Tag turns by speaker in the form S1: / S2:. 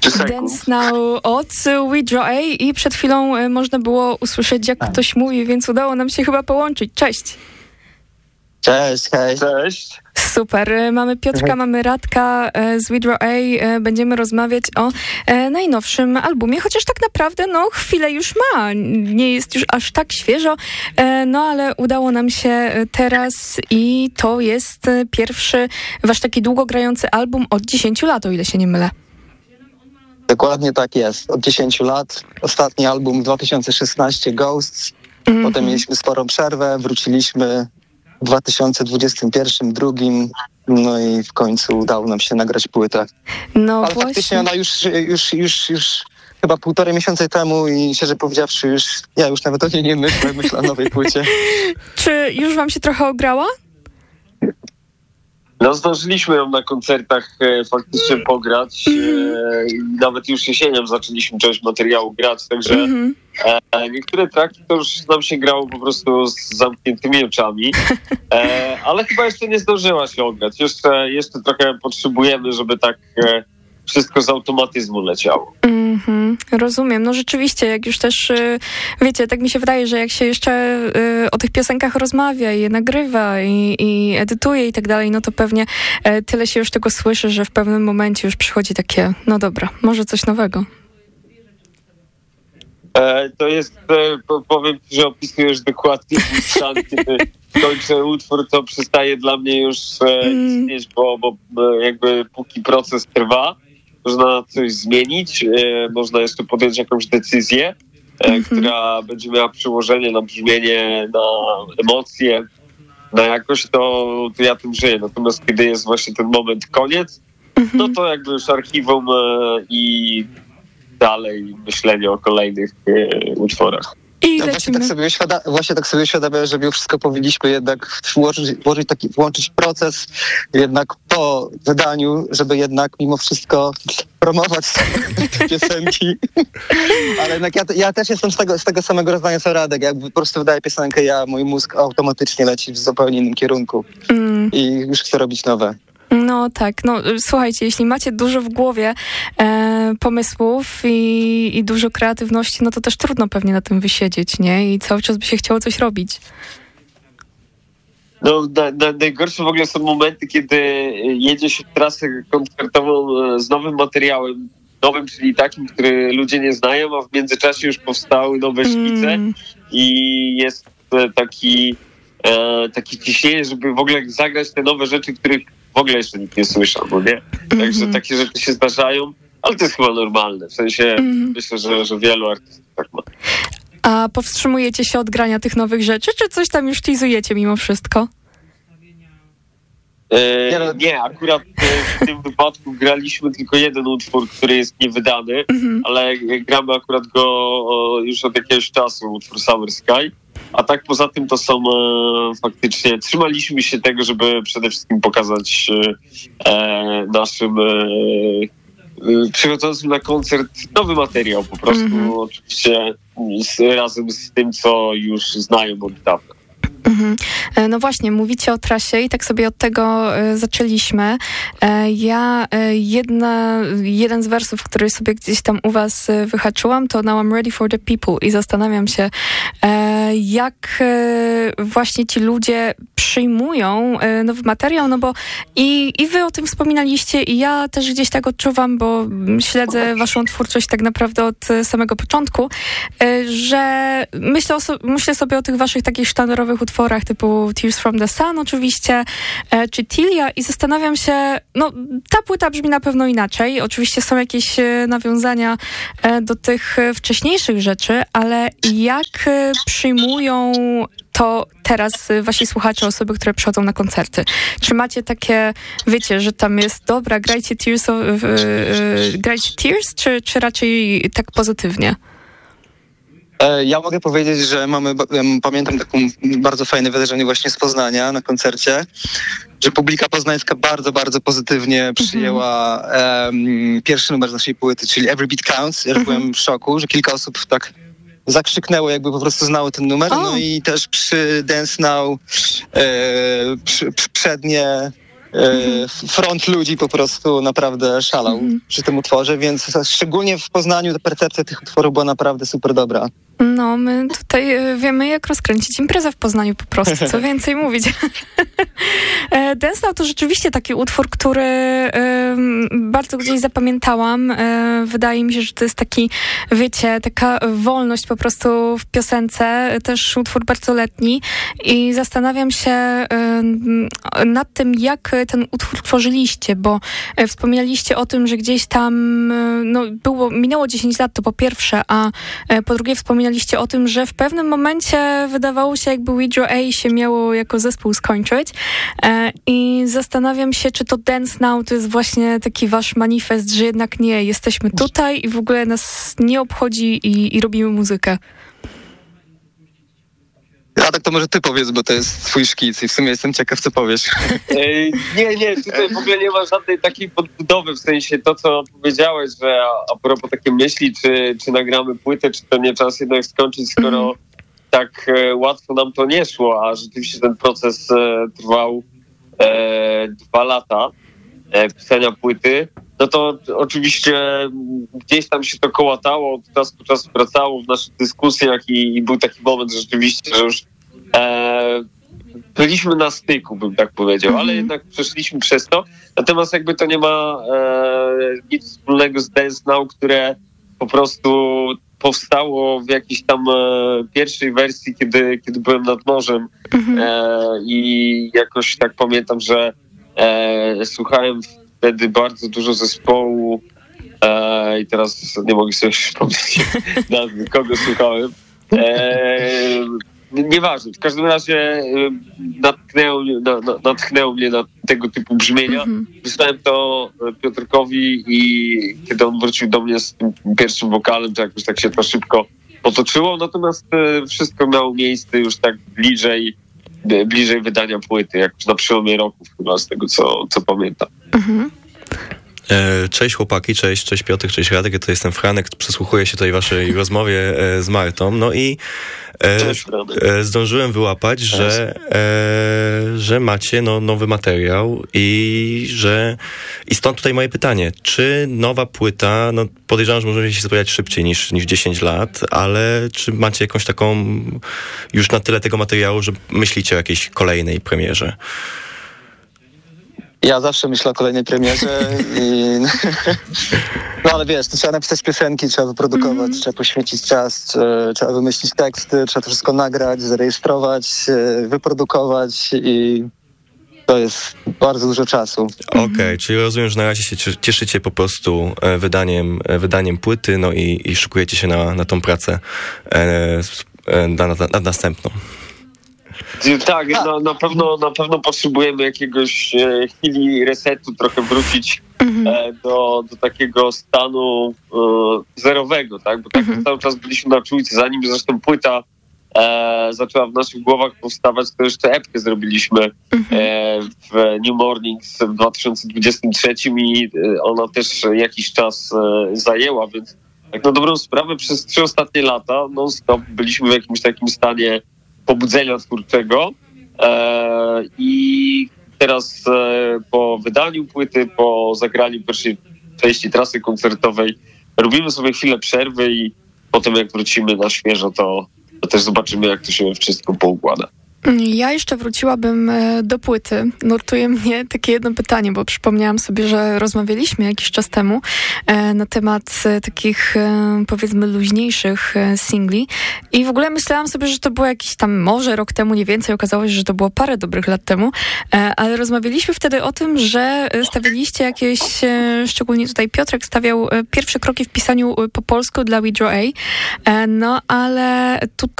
S1: Dance Now od We Draw A i przed chwilą można było usłyszeć, jak ktoś mówi, więc udało nam się chyba połączyć. Cześć!
S2: Cześć, hej.
S3: Cześć.
S1: Super. Mamy Piotrka, mamy Radka z We Draw A. Będziemy rozmawiać o najnowszym albumie, chociaż tak naprawdę chwilę już ma. Nie jest już aż tak świeżo, ale udało nam się teraz i to jest pierwszy wasz taki długogrający album od 10 lat, o ile się nie mylę.
S2: Dokładnie tak jest. Od 10 lat. Ostatni album 2016, Ghosts. Potem mieliśmy sporą przerwę, wróciliśmy w 2021, drugim, no i w końcu udało nam się nagrać płytę.
S1: No
S2: ale
S1: właśnie.
S2: faktycznie ona już chyba 1,5 miesiąca temu i szczerze powiedziawszy ja już nawet o niej nie myślę o nowej płycie.
S1: Czy już wam się trochę ograła?
S3: No zdążyliśmy ją na koncertach faktycznie pograć. Nawet już jesienią zaczęliśmy część materiału grać, także niektóre traki to już nam się grało po prostu z zamkniętymi oczami. Ale chyba jeszcze nie zdążyła się ograć. Jeszcze trochę potrzebujemy, żeby tak wszystko z automatyzmu leciało.
S1: Rozumiem. No rzeczywiście, jak już też, wiecie, tak mi się wydaje, że jak się jeszcze o tych piosenkach rozmawia i je nagrywa i edytuje i tak dalej, no to pewnie tyle się już tego słyszy, że w pewnym momencie już przychodzi takie, no dobra, może coś nowego.
S3: To jest, powiem ci, że opisujesz dokładnie stan, kiedy kończę utwór, to przestaje dla mnie już istnieć, bo jakby póki proces trwa, można coś zmienić, można jeszcze podjąć jakąś decyzję, która będzie miała przełożenie na brzmienie, na emocje, na jakość, to ja tym żyję. Natomiast kiedy jest właśnie ten moment koniec, no to jakby już archiwum i dalej myślenie o kolejnych utworach.
S1: I
S2: właśnie tak sobie uświadamiam, że mimo wszystko powinniśmy jednak włączyć proces jednak po wydaniu, żeby jednak mimo wszystko promować te piosenki. Ale jednak ja też jestem z tego samego rozdania co Radek. Jakby po prostu wydaję piosenkę, mój mózg automatycznie leci w zupełnie innym kierunku. I już chcę robić nowe.
S1: No tak, słuchajcie, jeśli macie dużo w głowie pomysłów i dużo kreatywności, no to też trudno pewnie na tym wysiedzieć, nie? I cały czas by się chciało coś robić.
S3: No, najgorsze w ogóle są momenty, kiedy jedzie się w trasę koncertową z nowym materiałem, nowym, czyli takim, który ludzie nie znają, a w międzyczasie już powstały nowe szkice i jest taki ciśnienie, żeby w ogóle zagrać te nowe rzeczy, których w ogóle jeszcze nikt nie słyszał, no nie? Także takie rzeczy się zdarzają, ale to jest chyba normalne. W sensie myślę, że wielu artystów tak ma.
S1: A powstrzymujecie się od grania tych nowych rzeczy, czy coś tam już teasujecie mimo wszystko?
S3: Nie, akurat w tym wypadku graliśmy tylko jeden utwór, który jest niewydany, ale gramy akurat go już od jakiegoś czasu, utwór Summer Sky. A tak poza tym to są faktycznie, trzymaliśmy się tego, żeby przede wszystkim pokazać naszym przychodzącym na koncert nowy materiał po prostu, oczywiście razem z tym, co już znają od dawna.
S1: No właśnie, mówicie o trasie i tak sobie od tego zaczęliśmy. Jeden z wersów, który sobie gdzieś tam u was wyhaczyłam, to Now I'm Ready for the People i zastanawiam się, jak właśnie ci ludzie przyjmują nowy materiał, no bo i wy o tym wspominaliście i ja też gdzieś tak odczuwam, bo śledzę waszą twórczość tak naprawdę od samego początku, że myślę sobie o tych waszych takich sztandarowych utworach typu Tears from the Sun oczywiście, czy Tilia i zastanawiam się, no ta płyta brzmi na pewno inaczej, oczywiście są jakieś nawiązania do tych wcześniejszych rzeczy, ale jak przyjmują to teraz wasi słuchacze, osoby, które przychodzą na koncerty? Czy macie takie, wiecie, że tam jest dobra, grajcie Tears, czy raczej tak pozytywnie?
S2: Ja mogę powiedzieć, że pamiętam taką bardzo fajne wydarzenie właśnie z Poznania na koncercie, że publika poznańska bardzo, bardzo pozytywnie przyjęła pierwszy numer z naszej płyty, czyli Every Beat Counts. Ja byłem w szoku, że kilka osób tak zakrzyknęło, jakby po prostu znało ten numer. No i też przy Dance Now przednie front ludzi po prostu naprawdę szalał przy tym utworze, więc szczególnie w Poznaniu ta percepcja tych utworów była naprawdę super dobra.
S1: No, my tutaj wiemy, jak rozkręcić imprezę w Poznaniu po prostu, co więcej mówić. Dance Now to rzeczywiście taki utwór, który bardzo gdzieś zapamiętałam. Wydaje mi się, że to jest taki, wiecie, taka wolność po prostu w piosence. Też utwór bardzo letni i zastanawiam się nad tym, jak ten utwór tworzyliście, bo wspomnieliście o tym, że gdzieś tam minęło 10 lat, to po pierwsze, a po drugie wspomnieliście o tym, że w pewnym momencie wydawało się, jakby Widro A się miało jako zespół skończyć i zastanawiam się, czy to Dance Now to jest właśnie taki wasz manifest, że jednak nie, jesteśmy tutaj i w ogóle nas nie obchodzi i robimy muzykę.
S2: A tak to może ty powiedz, bo to jest twój szkic i w sumie jestem ciekaw, co powiesz.
S3: Nie, tutaj w ogóle nie ma żadnej takiej podbudowy, w sensie to, co powiedziałeś, że a propos takiej myśli, czy nagramy płytę, czy to nie czas jednak skończyć, skoro tak łatwo nam to nie szło, a rzeczywiście ten proces trwał 2 lata pisania płyty, no to oczywiście gdzieś tam się to kołatało, od czasu do czasu wracało w naszych dyskusjach i był taki moment rzeczywiście, że już byliśmy na styku, bym tak powiedział, ale jednak przeszliśmy przez to. Natomiast jakby to nie ma nic wspólnego z Dance Now, które po prostu powstało w jakiejś tam pierwszej wersji, kiedy byłem nad morzem i jakoś tak pamiętam, że słuchałem wtedy bardzo dużo zespołu i teraz nie mogę sobie przypomnieć nazwy, kogo słuchałem. Nieważne, w każdym razie natchnęło mnie na tego typu brzmienia. Wysłałem to Piotrkowi i kiedy on wrócił do mnie z tym pierwszym wokalem, to jakoś tak się to szybko potoczyło, natomiast wszystko miało miejsce już tak bliżej wydania płyty, jak na przełomie roków chyba, z tego co pamiętam.
S4: Cześć chłopaki, cześć Piotr, cześć Radek, to jestem Franek, przysłuchuję się tutaj waszej rozmowie z Martą, no i zdążyłem wyłapać, że macie nowy materiał i stąd tutaj moje pytanie, czy nowa płyta, podejrzewam, że możecie się spodziewać szybciej niż 10 lat, ale czy macie jakąś taką już na tyle tego materiału, że myślicie o jakiejś kolejnej premierze?
S2: Ja zawsze myślę o kolejnej premierze no ale wiesz, to trzeba napisać piosenki, trzeba wyprodukować, trzeba poświęcić czas, trzeba wymyślić teksty, trzeba to wszystko nagrać, zarejestrować, wyprodukować i to jest bardzo dużo czasu.
S4: Okej, czyli rozumiem, że na razie się cieszycie po prostu wydaniem płyty, no i szykujecie się na tą pracę nad następną.
S3: Tak, na pewno potrzebujemy jakiegoś chwili resetu, trochę wrócić do takiego stanu zerowego, tak? Bo tak cały czas byliśmy na czujce, zanim zresztą płyta zaczęła w naszych głowach powstawać, to jeszcze epkę zrobiliśmy w New Mornings w 2023 i ona też jakiś czas zajęła, więc tak na dobrą sprawę przez 3 ostatnie lata non-stop byliśmy w jakimś takim stanie pobudzenia twórczego i teraz po wydaniu płyty, po zagraniu pierwszej części trasy koncertowej robimy sobie chwilę przerwy i potem jak wrócimy na świeżo, to też zobaczymy, jak to się wszystko poukłada.
S1: Ja jeszcze wróciłabym do płyty. Nurtuje mnie takie jedno pytanie, bo przypomniałam sobie, że rozmawialiśmy jakiś czas temu na temat takich, powiedzmy, luźniejszych singli i w ogóle myślałam sobie, że to było jakiś tam może rok temu, nie więcej. Okazało się, że to było parę dobrych lat temu, ale rozmawialiśmy wtedy o tym, że stawialiście jakieś, szczególnie tutaj Piotrek stawiał pierwsze kroki w pisaniu po polsku dla Widro A, no ale tu